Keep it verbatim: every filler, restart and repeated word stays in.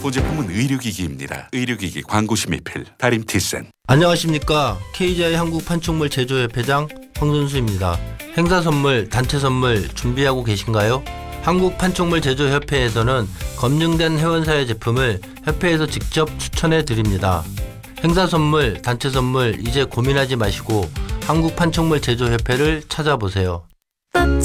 소제품은 의료기기입니다. 의료기기 광고심의필 다림티센. 안녕하십니까. 케이지아이 한국판촉물 제조협회장 황선수입니다. 행사 선물, 단체 선물 준비하고 계신가요? 한국판촉물 제조협회에서는 검증된 회원사의 제품을 협회에서 직접 추천해 드립니다. 행사 선물, 단체 선물 이제 고민하지 마시고 한국판촉물 제조협회를 찾아보세요.